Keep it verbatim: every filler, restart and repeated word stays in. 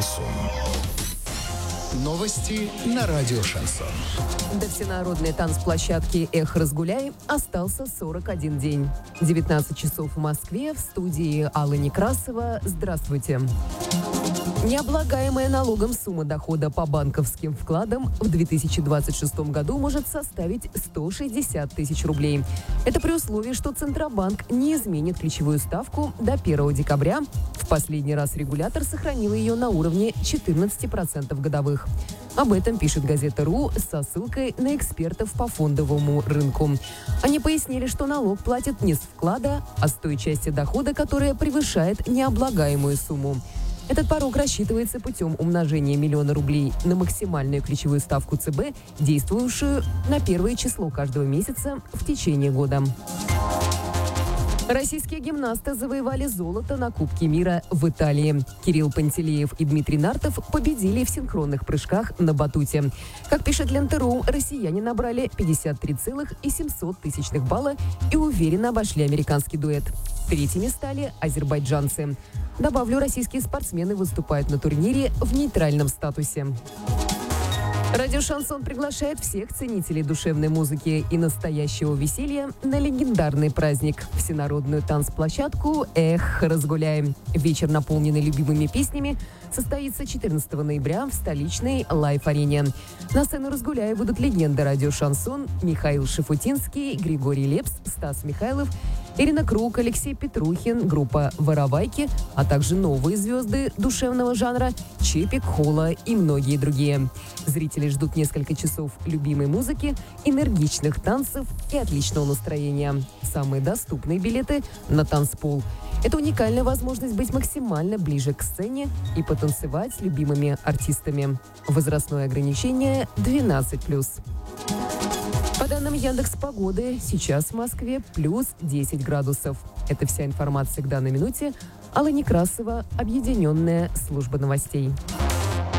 Шансон. Новости на радио Шансон. До всенародной танцплощадки «Эх, разгуляй» остался сорок один день. девятнадцать часов в Москве, в студии Алла Некрасова. Здравствуйте. Необлагаемая налогом сумма дохода по банковским вкладам в две тысячи двадцать шестом году может составить сто шестьдесят тысяч рублей. Это при условии, что Центробанк не изменит ключевую ставку до первого декабря. В последний раз регулятор сохранил ее на уровне четырнадцати процентов годовых. Об этом пишет газета «Ру» со ссылкой на экспертов по фондовому рынку. Они пояснили, что налог платят не с вклада, а с той части дохода, которая превышает необлагаемую сумму. Этот порог рассчитывается путем умножения миллиона рублей на максимальную ключевую ставку ЦБ, действующую на первое число каждого месяца в течение года. Российские гимнасты завоевали золото на Кубке мира в Италии. Кирилл Пантелеев и Дмитрий Нартов победили в синхронных прыжках на батуте. Как пишет Лента.ру, россияне набрали пятьдесят три целых семь десятых тысячных балла и уверенно обошли американский дуэт. Третьими стали азербайджанцы. Добавлю, российские спортсмены выступают на турнире в нейтральном статусе. Радио «Шансон» приглашает всех ценителей душевной музыки и настоящего веселья на легендарный праздник – всенародную танцплощадку «Эх, разгуляем». Вечер, наполненный любимыми песнями, состоится четырнадцатого ноября в столичной Лайф-арене. На сцену «Разгуляя» будут легенды радио «Шансон» Михаил Шафутинский, Григорий Лепс, Стас Михайлов, Ирина Круг, Алексей Петрухин, группа «Воровайки», а также новые звезды душевного жанра Чепик, Хола и многие другие. Зрители ждут несколько часов любимой музыки, энергичных танцев и отличного настроения. Самые доступные билеты на танцпол. Это уникальная возможность быть максимально ближе к сцене и потанцевать с любимыми артистами. Возрастное ограничение двенадцать плюс. По данным Яндекс.Погоды, сейчас в Москве плюс десять градусов. Это вся информация к данной минуте. Алла Некрасова, Объединенная служба новостей.